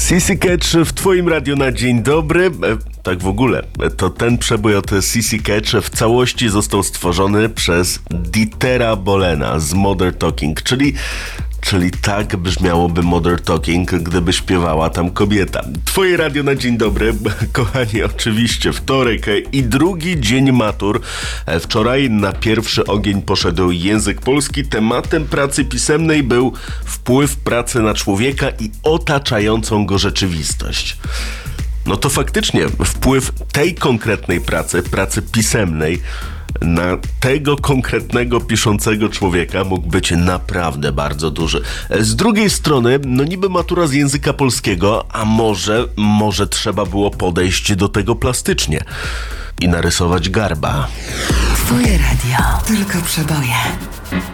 Sissy Catch w twoim radiu na dzień dobry. Tak w ogóle, to ten przebój od Sissy Catch w całości został stworzony przez Dietera Bohlena z Modern Talking, czyli tak brzmiałoby Modern Talking, gdyby śpiewała tam kobieta. Twoje radio na dzień dobry, kochani, oczywiście wtorek i drugi dzień matur. Wczoraj na pierwszy ogień poszedł język polski. Tematem pracy pisemnej był wpływ pracy na człowieka i otaczającą go rzeczywistość. No to faktycznie wpływ tej konkretnej pracy pisemnej na tego konkretnego piszącego człowieka mógł być naprawdę bardzo duży. Z drugiej strony, no niby matura z języka polskiego, a może trzeba było podejść do tego plastycznie i narysować garba. Twoje radio, tylko przeboje.